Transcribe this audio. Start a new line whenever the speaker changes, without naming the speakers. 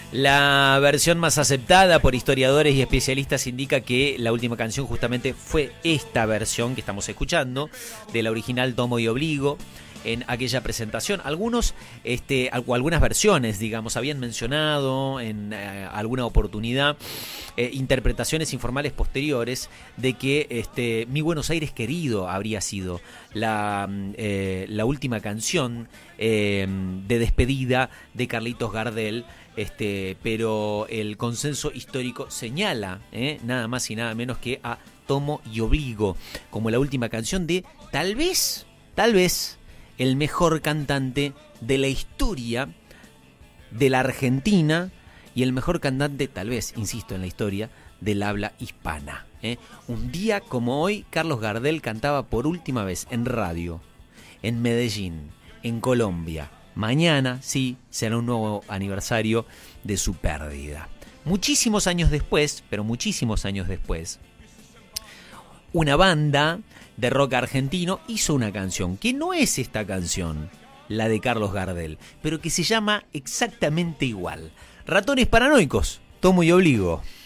La versión más aceptada por historiadores y especialistas indica que la última canción justamente fue esta versión que estamos escuchando, de la original Tomo y Obligo, en aquella presentación. Algunas versiones, digamos, habían mencionado en alguna oportunidad interpretaciones informales posteriores de que Mi Buenos Aires Querido habría sido la última canción de despedida de Carlitos Gardel. Pero el consenso histórico señala nada más y nada menos que a Tomo y Obligo como la última canción de tal vez el mejor cantante de la historia de la Argentina y el mejor cantante, tal vez, insisto, en la historia del habla hispana. Un día como hoy, Carlos Gardel cantaba por última vez en radio, en Medellín, en Colombia. Mañana, sí, será un nuevo aniversario de su pérdida. Muchísimos años después, una banda de rock argentino hizo una canción que no es esta canción, la de Carlos Gardel, pero que se llama exactamente igual. Ratones Paranoicos, Tomo y Obligo.